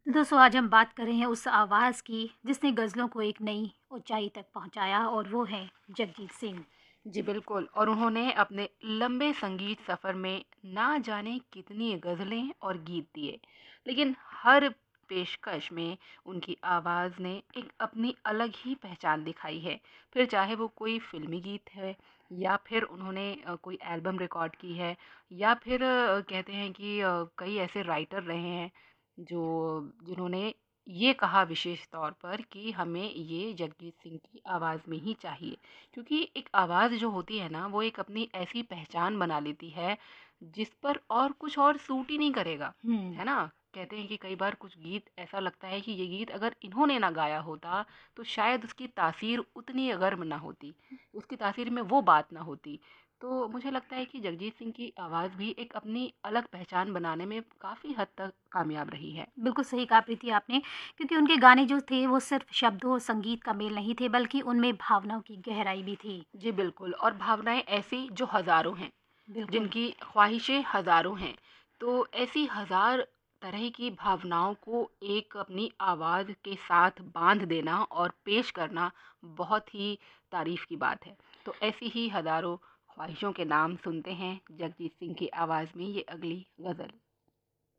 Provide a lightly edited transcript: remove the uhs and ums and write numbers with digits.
तो दोस्तों आज हम बात कर रहे हैं उस आवाज़ की जिसने गज़लों को एक नई ऊंचाई तक पहुंचाया और वो है जगजीत सिंह। जी बिल्कुल। और उन्होंने अपने लंबे संगीत सफ़र में ना जाने कितनी गज़लें और गीत दिए, लेकिन हर पेशकश में उनकी आवाज़ ने एक अपनी अलग ही पहचान दिखाई है। फिर चाहे वो कोई फ़िल्मी गीत है या फिर उन्होंने कोई एल्बम रिकॉर्ड की है या फिर कहते हैं कि कई ऐसे राइटर रहे हैं जो जिन्होंने ये कहा विशेष तौर पर कि हमें ये जगजीत सिंह की आवाज़ में ही चाहिए। क्योंकि एक आवाज़ जो होती है ना वो एक अपनी ऐसी पहचान बना लेती है जिस पर और कुछ और सूट ही नहीं करेगा, हुँ। है ना? कहते हैं कि कई बार कुछ गीत ऐसा लगता है कि ये गीत अगर इन्होंने ना गाया होता तो शायद उसकी तासीर उतनी गर्म ना होती, उसकी तासीर में वो बात ना होती। तो मुझे लगता है कि जगजीत सिंह की आवाज़ भी एक अपनी अलग पहचान बनाने में काफ़ी हद तक कामयाब रही है। बिल्कुल सही कहा प्रीति आपने, क्योंकि उनके गाने जो थे वो सिर्फ़ शब्दों और संगीत का मेल नहीं थे बल्कि उनमें भावनाओं की गहराई भी थी। जी बिल्कुल। और भावनाएँ ऐसी जो हज़ारों हैं, बिल्कुल। जिनकी ख्वाहिशें हज़ारों हैं। तो ऐसी हज़ार तरह की भावनाओं को एक अपनी आवाज़ के साथ बाँध देना और पेश करना बहुत ही तारीफ़ की बात है। तो ऐसी ही हज़ारों ख्वाहिशों के नाम सुनते हैं जगजीत सिंह की आवाज़ में ये अगली गज़ल।